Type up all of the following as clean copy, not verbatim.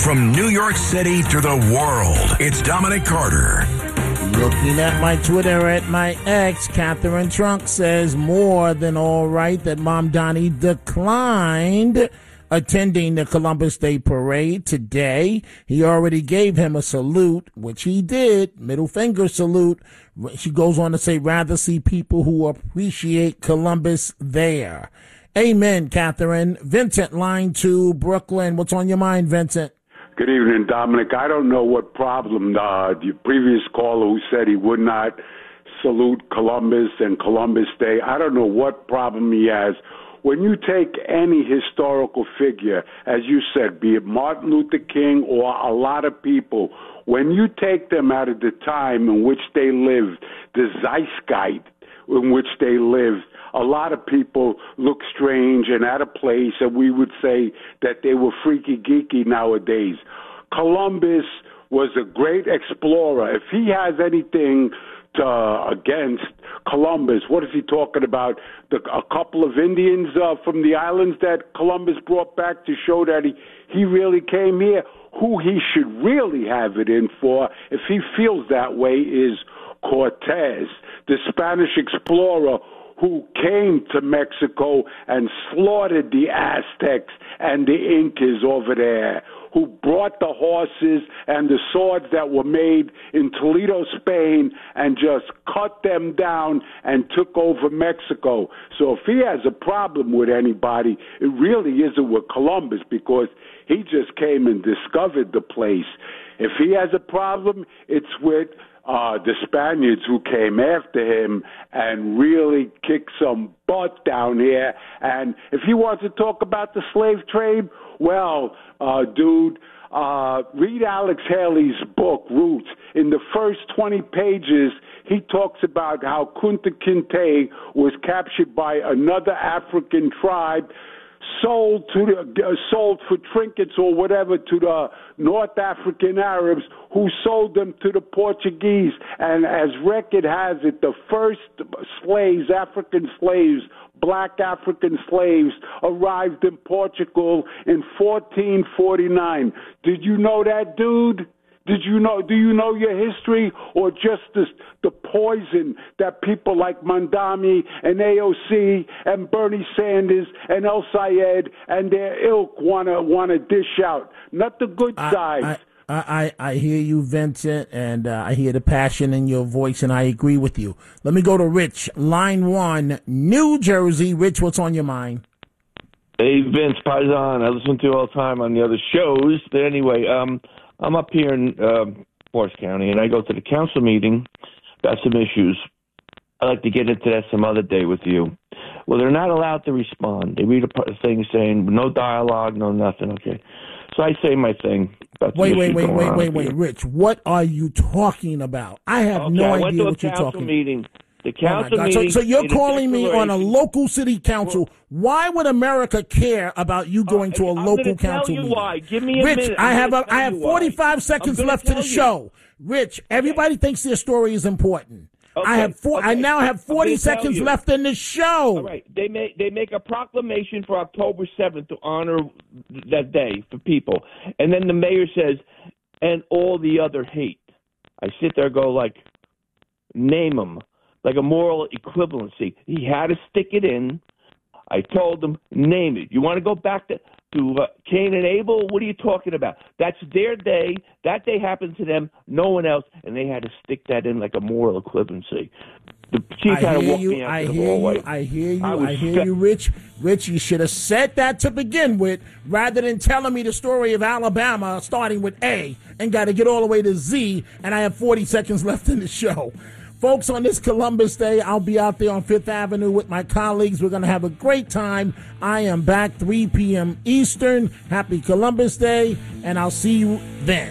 From New York City to the world, it's Dominic Carter. Looking at my Twitter, at my ex, Catherine Trunk says more than all right that Mamdani declined attending the Columbus Day Parade today. He already gave him a salute, which he did, middle finger salute. She goes on to say, rather see people who appreciate Columbus there. Amen, Catherine. Vincent, line 2, Brooklyn. What's on your mind, Vincent? Good evening, Dominic. I don't know what problem the previous caller who said he would not salute Columbus and Columbus Day, I don't know what problem he has. When you take any historical figure, as you said, be it Martin Luther King or a lot of people, when you take them out of the time in which they lived, the zeitgeist in which they lived, a lot of people look strange and out of place, and we would say that they were freaky geeky nowadays. Columbus was a great explorer. If he has anything against Columbus, what is he talking about? A couple of Indians from the islands that Columbus brought back to show that he really came here. Who he should really have it in for, if he feels that way, is Cortez, the Spanish explorer who came to Mexico and slaughtered the Aztecs and the Incas over there, who brought the horses and the swords that were made in Toledo, Spain, and just cut them down and took over Mexico. So if he has a problem with anybody, it really isn't with Columbus, because he just came and discovered the place. If he has a problem, it's with the Spaniards who came after him and really kicked some butt down here. And if he wants to talk about the slave trade, well, dude, read Alex Haley's book, Roots. In the first 20 pages, he talks about how Kunta Kinte was captured by another African tribe, sold for trinkets or whatever to the North African Arabs, who sold them to the Portuguese. And as record has it, the first slaves, African slaves, black African slaves, arrived in Portugal in 1449. Did you know that, dude? Do you know your history, or just the poison that people like Mamdani and AOC and Bernie Sanders and El Sayed and their ilk wanna dish out? Not the good side. I hear you, Vincent, and I hear the passion in your voice, and I agree with you. Let me go to Rich, line 1, New Jersey. Rich, what's on your mind? Hey, Vince Paisan. I listen to you all the time on the other shows. But anyway, I'm up here in Morris County, and I go to the council meeting about some issues. I'd like to get into that some other day with you. Well, they're not allowed to respond. They read a thing saying no dialogue, no nothing. Okay. So I say my thing. Wait, Rich. What are you talking about? I have no idea what you're talking about. The council meeting. So you're calling me on a local city council. Why would America care about you going to a local council meeting? Why. Give me a Rich, minute. I have 45 seconds left to the show. Rich, everybody thinks their story is important. Okay. I now have 40 seconds left in the show. All right. They make a proclamation for October 7th to honor that day for people. And then the mayor says, and all the other hate. I sit there and go like, name them. Like a moral equivalency. He had to stick it in. I told him, name it. You want to go back to Cain and Abel? What are you talking about? That's their day. That day happened to them, no one else, and they had to stick that in like a moral equivalency. The chief had to walk me out to the hallway. I hear you, Rich. Rich, you should have said that to begin with, rather than telling me the story of Alabama starting with A and got to get all the way to Z, and I have 40 seconds left in the show. Folks, on this Columbus Day, I'll be out there on Fifth Avenue with my colleagues. We're going to have a great time. I am back 3 p.m. Eastern. Happy Columbus Day, and I'll see you then.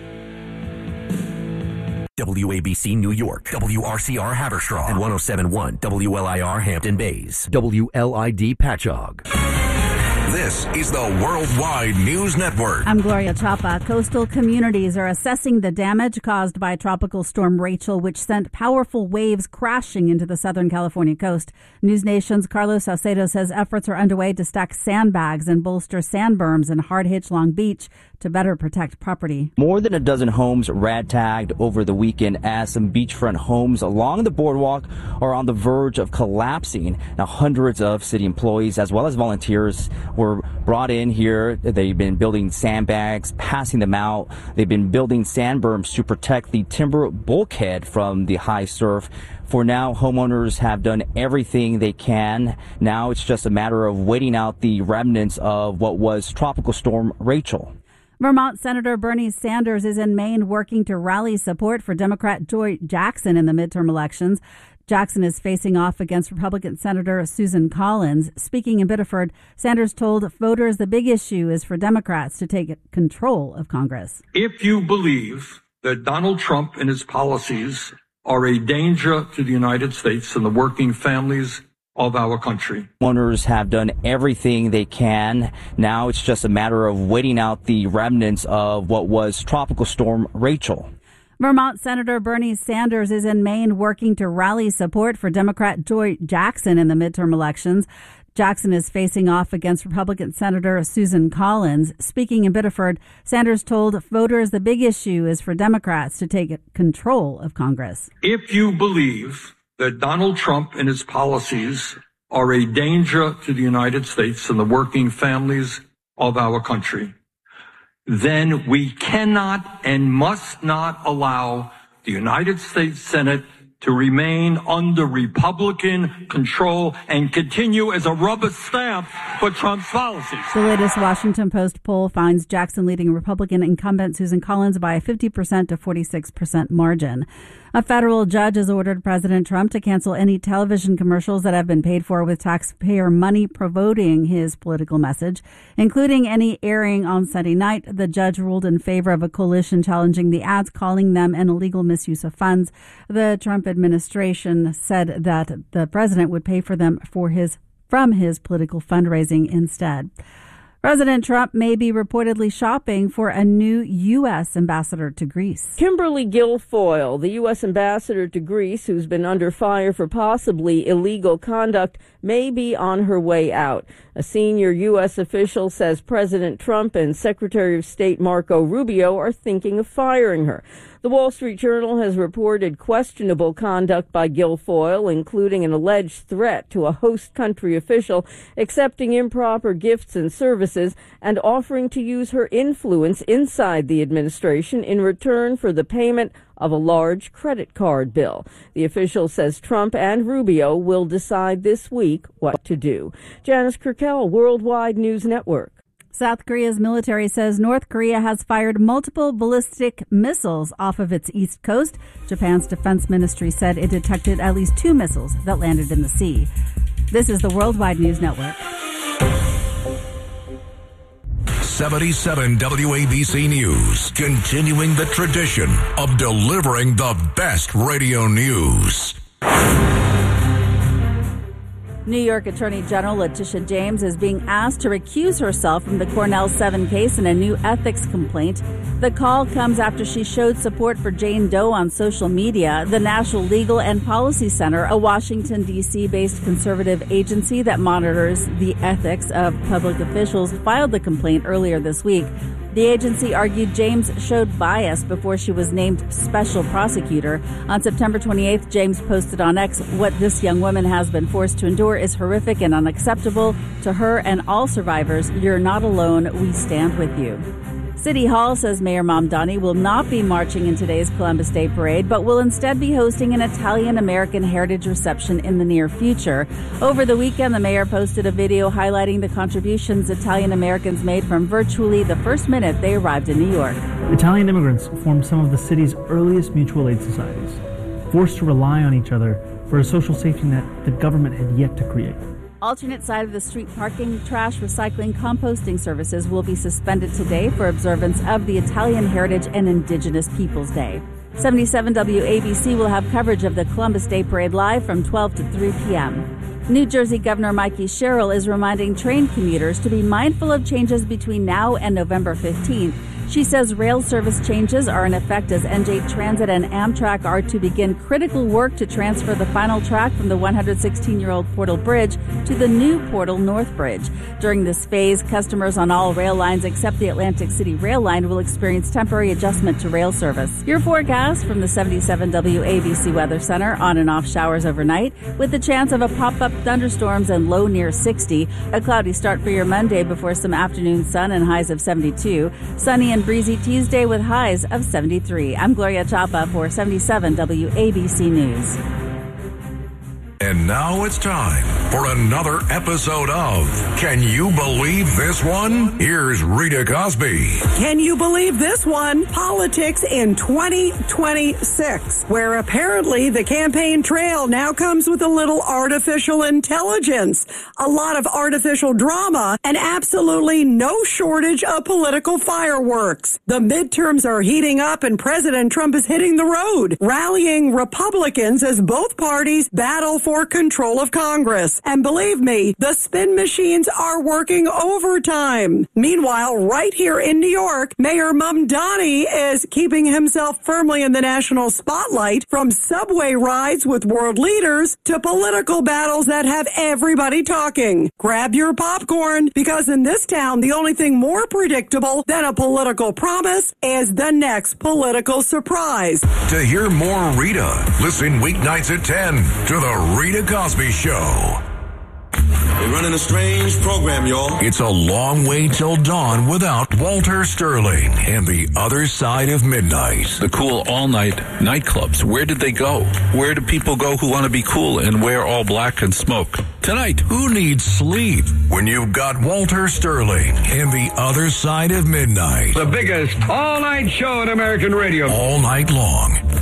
WABC New York, WRCR Haverstraw, and 107.1 WLIR Hampton Bays, WLID Patchogue. This is the Worldwide News Network. I'm Gloria Chapa. Coastal communities are assessing the damage caused by Tropical Storm Rachel, which sent powerful waves crashing into the Southern California coast. News Nation's Carlos Salcedo says efforts are underway to stack sandbags and bolster sand berms in Hard Hitch Long Beach to better protect property. More than a dozen homes rat-tagged over the weekend as some beachfront homes along the boardwalk are on the verge of collapsing. Now, hundreds of city employees as well as volunteers were brought in here. They've been building sandbags, passing them out. They've been building sand berms to protect the timber bulkhead from the high surf. For now, homeowners have done everything they can. Now it's just a matter of waiting out the remnants of what was Tropical Storm Rachel. Vermont Senator Bernie Sanders is in Maine working to rally support for Democrat Joy Jackson in the midterm elections. Jackson is facing off against Republican Senator Susan Collins. Speaking in Biddeford, Sanders told voters the big issue is for Democrats to take control of Congress. If you believe that Donald Trump and his policies are a danger to the United States and the working families of our country. Owners have done everything they can. Now it's just a matter of waiting out the remnants of what was Tropical Storm Rachel. Vermont Senator Bernie Sanders is in Maine working to rally support for Democrat Joy Jackson in the midterm elections. Jackson is facing off against Republican Senator Susan Collins. Speaking in Biddeford, Sanders told voters the big issue is for Democrats to take control of Congress. If you believe that Donald Trump and his policies are a danger to the United States and the working families of our country, then we cannot and must not allow the United States Senate to remain under Republican control and continue as a rubber stamp for Trump's policies. The latest Washington Post poll finds Jackson leading Republican incumbent Susan Collins by a 50% to 46% margin. A federal judge has ordered President Trump to cancel any television commercials that have been paid for with taxpayer money promoting his political message, including any airing on Sunday night. The judge ruled in favor of a coalition challenging the ads, calling them an illegal misuse of funds. The Trump administration said that the president would pay for them from his political fundraising instead. President Trump may be reportedly shopping for a new U.S. ambassador to Greece. Kimberly Guilfoyle, the U.S. ambassador to Greece, who's been under fire for possibly illegal conduct, may be on her way out. A senior U.S. official says President Trump and Secretary of State Marco Rubio are thinking of firing her. The Wall Street Journal has reported questionable conduct by Guilfoyle, including an alleged threat to a host country official, accepting improper gifts and services, and offering to use her influence inside the administration in return for the payment of a large credit card bill. The official says Trump and Rubio will decide this week what to do. Janice Kirkell, Worldwide News Network. South Korea's military says North Korea has fired multiple ballistic missiles off of its east coast. Japan's defense ministry said it detected at least 2 missiles that landed in the sea. This is the Worldwide News Network. 77 WABC News, continuing the tradition of delivering the best radio news. New York Attorney General Letitia James is being asked to recuse herself from the Cornell 7 case in a new ethics complaint. The call comes after she showed support for Jane Doe on social media. The National Legal and Policy Center, a Washington, D.C.-based conservative agency that monitors the ethics of public officials, filed the complaint earlier this week. The agency argued James showed bias before she was named special prosecutor. On September 28th, James posted on X, "What this young woman has been forced to endure is horrific and unacceptable. To her and all survivors, you're not alone. We stand with you." City Hall says Mayor Mamdani will not be marching in today's Columbus Day Parade, but will instead be hosting an Italian-American heritage reception in the near future. Over the weekend, the mayor posted a video highlighting the contributions Italian-Americans made from virtually the first minute they arrived in New York. Italian immigrants formed some of the city's earliest mutual aid societies, forced to rely on each other for a social safety net the government had yet to create. Alternate side of the street parking, trash, recycling, composting services will be suspended today for observance of the Italian Heritage and Indigenous Peoples Day. 77 WABC will have coverage of the Columbus Day Parade live from 12 to 3 p.m. New Jersey Governor Mikey Sherrill is reminding train commuters to be mindful of changes between now and November 15th. She says rail service changes are in effect as NJ Transit and Amtrak are to begin critical work to transfer the final track from the 116-year-old Portal Bridge to the new Portal North Bridge. During this phase, customers on all rail lines except the Atlantic City Rail Line will experience temporary adjustment to rail service. Your forecast from the 77 WABC Weather Center: on and off showers overnight with the chance of a pop-up thunderstorms and low near 60. A cloudy start for your Monday before some afternoon sun and highs of 72. Sunny and breezy Tuesday with highs of 73. I'm Gloria Chapa for 77 WABC News. And now it's time for another episode of Can You Believe This One? Here's Rita Cosby. Can you believe this one? Politics in 2026, where apparently the campaign trail now comes with a little artificial intelligence, a lot of artificial drama, and absolutely no shortage of political fireworks. The midterms are heating up and President Trump is hitting the road, rallying Republicans as both parties battle for control of Congress. And believe me, the spin machines are working overtime. Meanwhile, right here in New York, Mayor Mamdani is keeping himself firmly in the national spotlight, from subway rides with world leaders to political battles that have everybody talking. Grab your popcorn, because in this town, the only thing more predictable than a political promise is the next political surprise. To hear more Rita, listen weeknights at 10 to The Rita Cosby Show. We're running a strange program, y'all. It's a long way till dawn without Walter Sterling and The Other Side of Midnight. The cool all-night nightclubs. Where did they go? Where do people go who want to be cool and wear all black and smoke? Tonight. Who needs sleep when you've got Walter Sterling and The Other Side of Midnight? The biggest all-night show in American radio. All night long